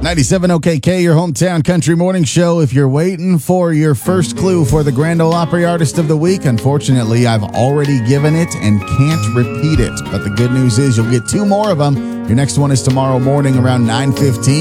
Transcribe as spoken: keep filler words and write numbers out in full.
ninety-seven O K K, your hometown country morning show. If you're waiting for your first clue for the Grand Ole Opry Artist of the Week, unfortunately, I've already given it and can't repeat it. But the good news is you'll get two more of them. Your next one is tomorrow morning around nine fifteen.